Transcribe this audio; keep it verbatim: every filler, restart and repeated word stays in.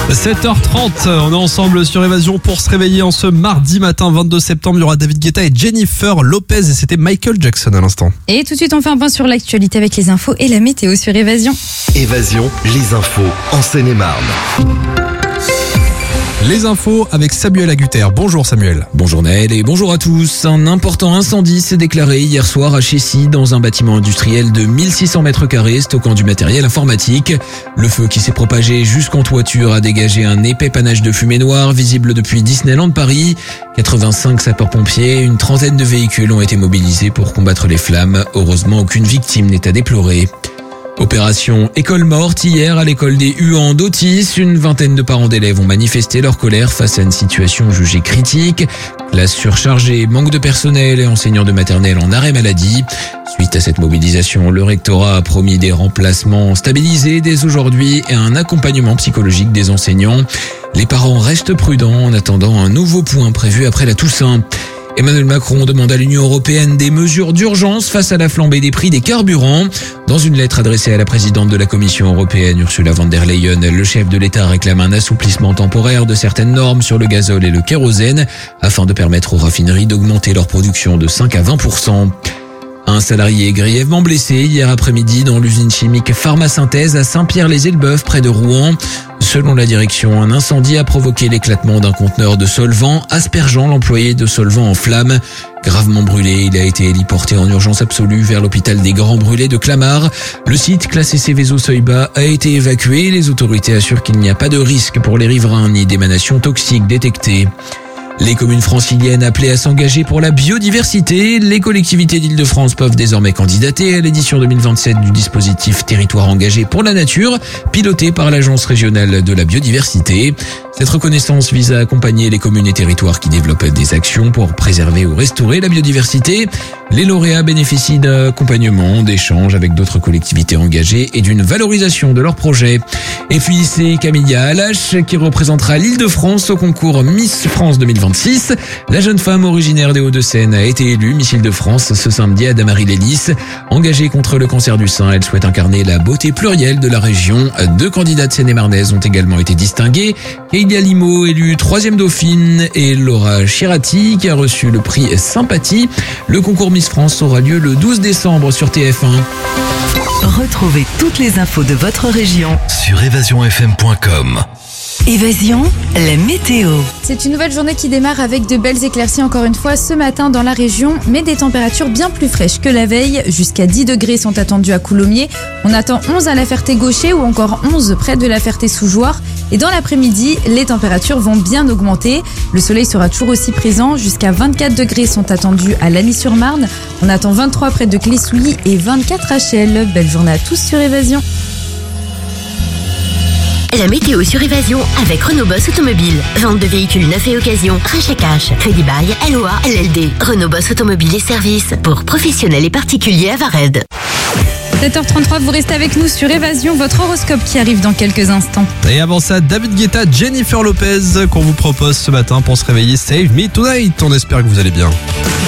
sept heures trente, on est ensemble sur Évasion pour se réveiller en ce mardi matin vingt-deux septembre. Il y aura David Guetta et Jennifer Lopez et c'était Michael Jackson à l'instant. Et tout de suite, on fait un point sur l'actualité avec les infos et la météo sur Évasion. Évasion, les infos en Seine-et-Marne. Les infos avec Samuel Agutter. Bonjour Samuel. Bonjour Naël et bonjour à tous. Un important incendie s'est déclaré hier soir à Chessy dans un bâtiment industriel de mille six cents mètres carrés stockant du matériel informatique. Le feu qui s'est propagé jusqu'en toiture a dégagé un épais panache de fumée noire visible depuis Disneyland Paris. quatre-vingt-cinq sapeurs-pompiers, une trentaine de véhicules ont été mobilisés pour combattre les flammes. Heureusement, aucune victime n'est à déplorer. Opération école morte hier à l'école des Huans d'Autis. Une vingtaine de parents d'élèves ont manifesté leur colère face à une situation jugée critique. Classe surchargée, manque de personnel et enseignants de maternelle en arrêt maladie. Suite à cette mobilisation, le rectorat a promis des remplacements stabilisés dès aujourd'hui et un accompagnement psychologique des enseignants. Les parents restent prudents en attendant un nouveau point prévu après la Toussaint. Emmanuel Macron demande à l'Union européenne des mesures d'urgence face à la flambée des prix des carburants. Dans une lettre adressée à la présidente de la Commission européenne, Ursula von der Leyen, le chef de l'État réclame un assouplissement temporaire de certaines normes sur le gazole et le kérosène afin de permettre aux raffineries d'augmenter leur production de cinq à vingt pour cent. Un salarié est grièvement blessé hier après-midi dans l'usine chimique Pharmasynthèse à Saint-Pierre-les-Elbeuf près de Rouen. Selon la direction, un incendie a provoqué l'éclatement d'un conteneur de solvant, aspergeant l'employé de solvant en flammes. Gravement brûlé, il a été héliporté en urgence absolue vers l'hôpital des Grands Brûlés de Clamart. Le site, classé Céveso seuil bas, a été évacué. Les autorités assurent qu'il n'y a pas de risque pour les riverains ni d'émanations toxiques détectées. Les communes franciliennes appelées à s'engager pour la biodiversité. Les collectivités d'Île-de-France peuvent désormais candidater à l'édition deux mille vingt-sept du dispositif Territoire engagé pour la nature, piloté par l'Agence régionale de la biodiversité. Cette reconnaissance vise à accompagner les communes et territoires qui développent des actions pour préserver ou restaurer la biodiversité. Les lauréats bénéficient d'un accompagnement, d'échanges avec d'autres collectivités engagées et d'une valorisation de leurs projets. Et puis c'est Camilla Alache qui représentera l'Île-de-France au concours Miss France deux mille vingt-six. La jeune femme originaire des Hauts-de-Seine a été élue Miss Île-de-France ce samedi à Damary-les-Lys. Engagée contre le cancer du sein, elle souhaite incarner la beauté plurielle de la région. Deux candidates seine-et-marnaises ont également été distinguées. Kélia Limo, élue troisième dauphine, et Laura Chirati qui a reçu le prix Sympathie. Le concours Miss France aura lieu le douze décembre sur T F un. Retrouvez toutes les infos de votre région Sur évasion f m point com. Évasion, la météo. C'est une nouvelle journée qui démarre avec de belles éclaircies encore une fois ce matin dans la région, mais des températures bien plus fraîches que la veille. Jusqu'à dix degrés sont attendus à Coulommiers. On attend onze à la Ferté-Gaucher ou encore onze près de la Ferté-Sous-Jouarre. Et dans l'après-midi, les températures vont bien augmenter. Le soleil sera toujours aussi présent. Jusqu'à vingt-quatre degrés sont attendus à Lagny-sur-Marne. On attend vingt-trois près de Clé-Souilly et vingt-quatre à Chelles. Belle journée à tous sur Évasion. La météo sur Évasion avec Renault Boss Automobile. Vente de véhicules neufs et occasion, rachat cash, crédit bail, L O A, L L D. Renault Boss Automobile et services pour professionnels et particuliers à Vared. sept heures trente-trois, vous restez avec nous sur Évasion, votre horoscope qui arrive dans quelques instants. Et avant ça, David Guetta, Jennifer Lopez qu'on vous propose ce matin pour se réveiller. Save Me Tonight. On espère que vous allez bien.